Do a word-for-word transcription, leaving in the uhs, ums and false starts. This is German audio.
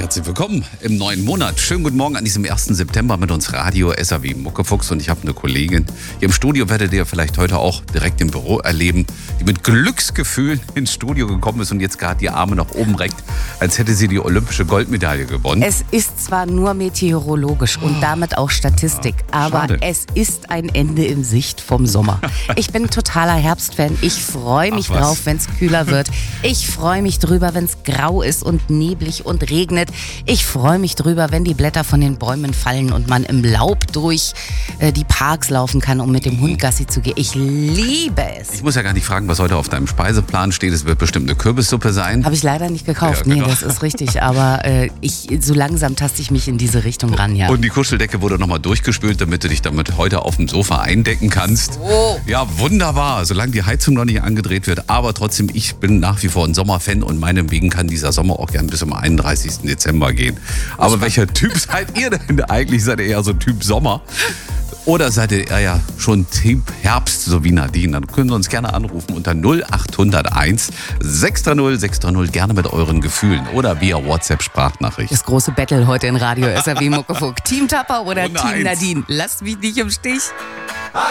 Herzlich willkommen im neuen Monat. Schönen guten Morgen an diesem ersten September mit uns Radio S R W Muckefuchs. Und ich habe eine Kollegin hier im Studio, werdet ihr vielleicht heute auch direkt im Büro erleben, die mit Glücksgefühlen ins Studio gekommen ist und jetzt gerade die Arme nach oben reckt, als hätte sie die olympische Goldmedaille gewonnen. Es ist zwar nur meteorologisch und damit auch Statistik, ja, aber schade. es ist ein Ende in Sicht vom Sommer. Ich bin totaler Herbstfan. Ich freue mich Ach, was? drauf, wenn es kühler wird. Ich freue mich drüber, wenn es grau ist und neblig und regnet. Ich freue mich drüber, wenn die Blätter von den Bäumen fallen und man im Laub durch äh, die Parks laufen kann, um mit dem Hund Gassi zu gehen. Ich liebe es. Ich muss ja gar nicht fragen, was heute auf deinem Speiseplan steht. Es wird bestimmt eine Kürbissuppe sein. Habe ich leider nicht gekauft. Ja, genau. Nee, das ist richtig. Aber äh, ich, so langsam taste ich mich in diese Richtung ran, ja. Und die Kuscheldecke wurde nochmal durchgespült, damit du dich damit heute auf dem Sofa eindecken kannst. Oh. Ja, wunderbar, solange die Heizung noch nicht angedreht wird. Aber trotzdem, ich bin nach wie vor ein Sommerfan und meinetwegen kann dieser Sommer auch gern bis zum einunddreißigsten Dezember gehen. Aber welcher Typ seid ihr denn? Eigentlich seid ihr eher so Typ Sommer. Oder seid ihr eher schon Typ Herbst, so wie Nadine? Dann können Sie uns gerne anrufen unter null acht null eins sechs drei null sechs drei null, gerne mit euren Gefühlen oder via WhatsApp-Sprachnachricht. Das große Battle heute in Radio S R W Muckefuck. Team Tapper oder Runde Team eins. Nadine? Lasst mich nicht im Stich.